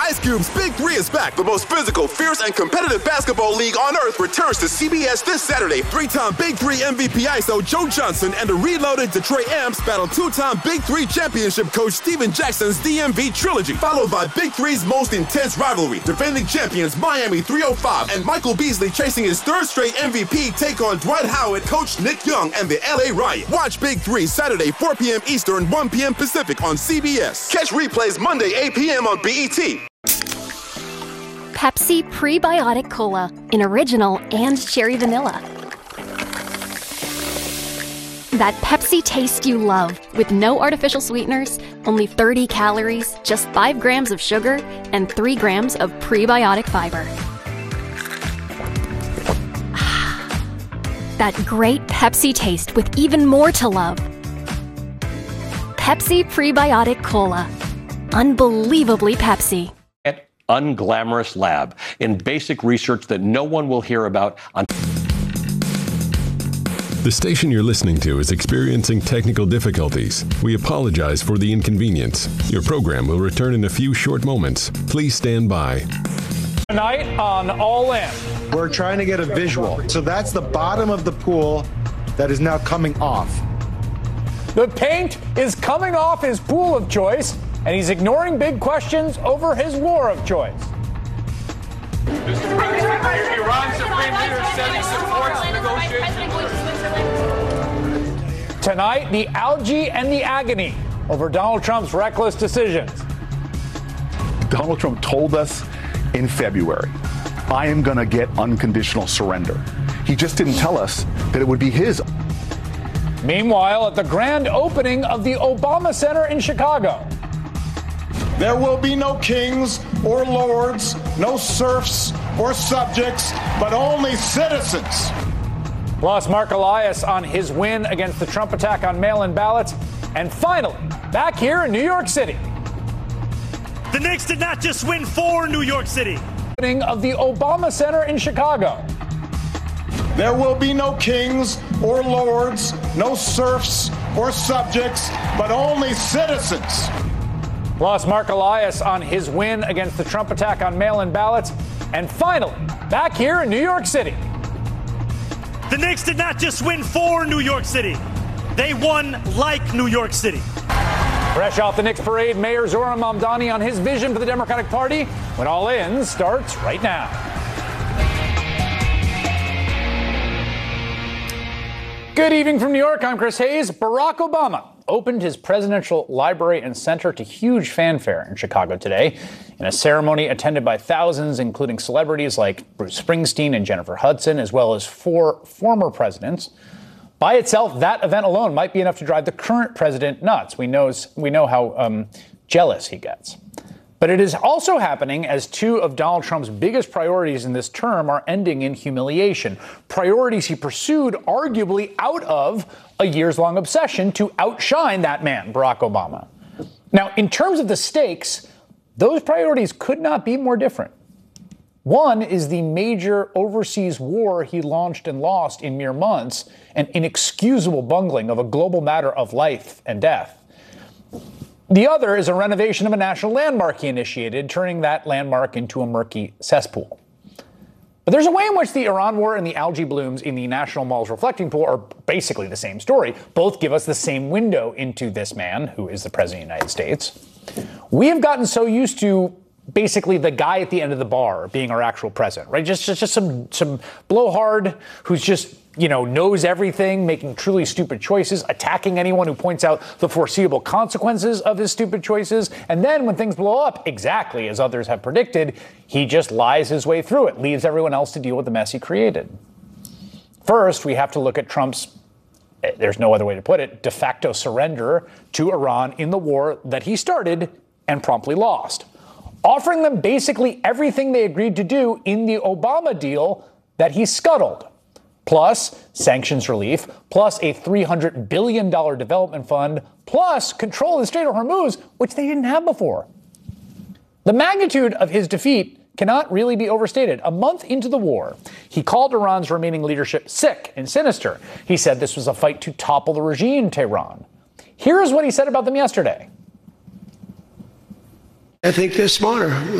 Ice Cube's Big Three is back. The most physical, fierce, and competitive basketball league on earth returns to CBS this Saturday. Three-time Big Three MVP ISO Joe Johnson and the reloaded Detroit Amps battle two-time Big Three championship coach Steven Jackson's DMV trilogy, followed by Big Three's most intense rivalry. Defending champions Miami 305 and Michael Beasley chasing his third straight MVP take on Dwight Howard, coach Nick Young, and the LA Riot. Watch Big Three Saturday 4 p.m. Eastern, 1 p.m. Pacific on CBS. Catch replays Monday 8 p.m. on BET. Pepsi Prebiotic Cola in original and cherry vanilla. That Pepsi taste you love with no artificial sweeteners, only 30 calories, just 5 grams of sugar, and 3 grams of prebiotic fiber. That great Pepsi taste with even more to love. Pepsi Prebiotic Cola. Unbelievably Pepsi. Unglamorous lab in basic research that no one will hear about on. The station you're listening to is experiencing technical difficulties. We apologize for the inconvenience. Your program will return in a few short moments. Please stand by. Tonight on All In. We're trying to get a visual. So that's the bottom of the pool that is now coming off. The paint is coming off his pool of choice, and he's ignoring big questions over his war of choice. Mr. President, Iran's supreme leader says he supports negotiations. Tonight, the algae and the agony over Donald Trump's reckless decisions. Donald Trump told us in February, I am going to get unconditional surrender. He just didn't tell us that it would be his. Meanwhile, at the grand opening of the Obama Center in Chicago, there will be no kings or lords, no serfs or subjects, but only citizens. Plus, Mark Elias on his win against the Trump attack on mail-in ballots. And finally, back here in New York City. The Knicks did not just win for New York City. Opening of the Obama Center in Chicago. There will be no kings or lords, no serfs or subjects, but only citizens. Plus, Mark Elias on his win against the Trump attack on mail-in ballots. And finally, back here in New York City. The Knicks did not just win for New York City. They won like New York City. Fresh off the Knicks parade, Mayor Zohran Mamdani on his vision for the Democratic Party when All In starts right now. Good evening from New York. I'm Chris Hayes. Barack Obama opened his presidential library and center to huge fanfare in Chicago today in a ceremony attended by thousands, including celebrities like Bruce Springsteen and Jennifer Hudson, as well as 4 former presidents. By itself, that event alone might be enough to drive the current president nuts. We know how jealous he gets. But it is also happening as 2 of Donald Trump's biggest priorities in this term are ending in humiliation. Priorities he pursued arguably out of a years-long obsession to outshine that man, Barack Obama. Now, in terms of the stakes, those priorities could not be more different. One is the major overseas war he launched and lost in mere months, an inexcusable bungling of a global matter of life and death. The other is a renovation of a national landmark he initiated, turning that landmark into a murky cesspool. But there's a way in which the Iran war and the algae blooms in the National Mall's reflecting pool are basically the same story. Both give us the same window into this man, who is the President of the United States. We have gotten so used to basically the guy at the end of the bar being our actual president, right? Just some blowhard who's just, knows everything, making truly stupid choices, attacking anyone who points out the foreseeable consequences of his stupid choices. And then when things blow up, exactly as others have predicted, he just lies his way through it, leaves everyone else to deal with the mess he created. First, we have to look at Trump's, there's no other way to put it, de facto surrender to Iran in the war that he started and promptly lost, offering them basically everything they agreed to do in the Obama deal that he scuttled, plus sanctions relief, plus a $300 billion development fund, plus control of the Strait of Hormuz, which they didn't have before. The magnitude of his defeat cannot really be overstated. A month into the war, he called Iran's remaining leadership sick and sinister. He said this was a fight to topple the regime in Tehran. Here's what he said about them yesterday. I think they're smarter.